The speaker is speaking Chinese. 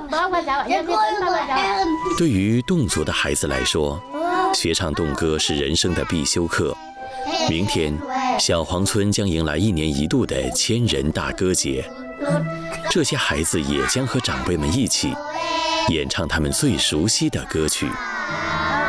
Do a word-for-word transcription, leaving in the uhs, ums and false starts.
对于侗族的孩子来说，学唱侗歌是人生的必修课。明天，小黄村将迎来一年一度的千人大歌节，这些孩子也将和长辈们一起演唱他们最熟悉的歌曲。